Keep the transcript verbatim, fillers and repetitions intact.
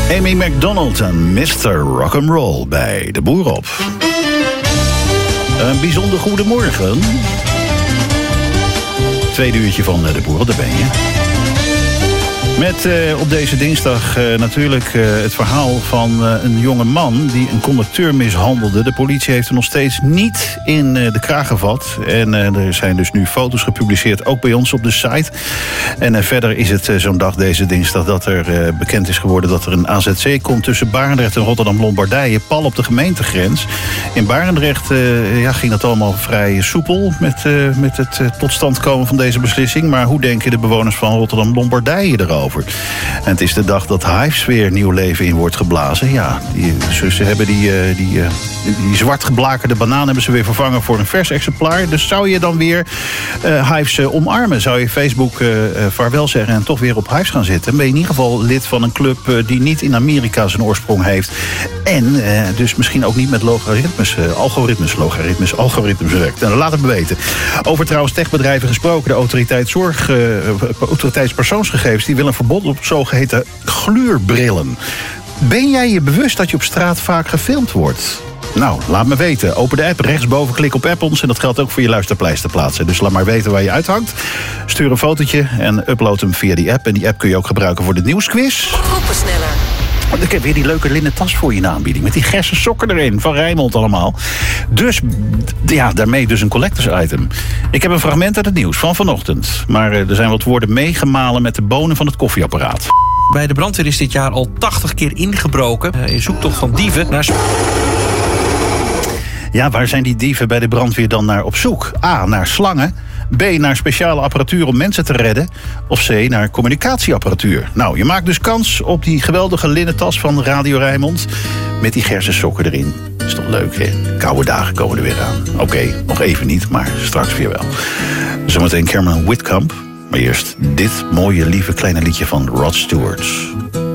Amy Macdonald en mister Rock'n'Roll bij De Boer op. Een bijzonder goedemorgen. Tweede uurtje van De Boer, daar ben je. Met uh, op deze dinsdag uh, natuurlijk uh, het verhaal van uh, een jonge man die een conducteur mishandelde. De politie heeft er nog steeds niet in uh, de kraag gevat. En uh, er zijn dus nu foto's gepubliceerd, ook bij ons op de site. En uh, verder is het uh, zo'n dag deze dinsdag dat er uh, bekend is geworden dat er een A Z C komt tussen Barendrecht en Rotterdam-Lombardije, pal op de gemeentegrens. In Barendrecht uh, ja, ging dat allemaal vrij soepel met, uh, met het uh, tot stand komen van deze beslissing. Maar hoe denken de bewoners van Rotterdam-Lombardije erover? En het is de dag dat Hives weer nieuw leven in wordt geblazen. Ja, die, ze hebben die, die, die, die zwart geblakerde banaan hebben ze weer vervangen voor een vers exemplaar. Dus zou je dan weer uh, Hives uh, omarmen? Zou je Facebook uh, vaarwel zeggen en toch weer op Hives gaan zitten? Ben je in ieder geval lid van een club uh, die niet in Amerika zijn oorsprong heeft. En uh, dus misschien ook niet met logaritmes, uh, algoritmes, logaritmes, algoritmes werkt. Nou, laat het me weten. Over trouwens techbedrijven gesproken. De autoriteit zorg, uh, autoriteitspersoonsgegevens, die willen een verbod op zogeheten gluurbrillen. Ben jij je bewust dat je op straat vaak gefilmd wordt? Nou, laat me weten. Open de app, rechtsboven, klik op app ons. En dat geldt ook voor je luisterpleister plaatsen. Dus laat maar weten waar je uithangt. Stuur een fotootje en upload hem via die app. En die app kun je ook gebruiken voor de nieuwsquiz. Groepensneller. Ik heb weer die leuke linnen tas voor je in de aanbieding. Met die gerse sokken erin, van Rijnmond allemaal. Dus, ja, daarmee dus een collectors item. Ik heb een fragment uit het nieuws van vanochtend. Maar er zijn wat woorden meegemalen met de bonen van het koffieapparaat. Bij de brandweer is dit jaar al tachtig keer ingebroken. In zoektocht van dieven naar... Ja, waar zijn die dieven bij de brandweer dan naar op zoek? A, naar slangen. B, naar speciale apparatuur om mensen te redden. Of C, naar communicatieapparatuur. Nou, je maakt dus kans op die geweldige linnen tas van Radio Rijnmond. Met die gerse sokken erin. Is toch leuk, hè? Koude dagen komen er weer aan. Oké, okay, nog even niet, maar straks weer wel. Zometeen Cameron Whitcomb. Maar eerst dit mooie, lieve kleine liedje van Rod Stewart.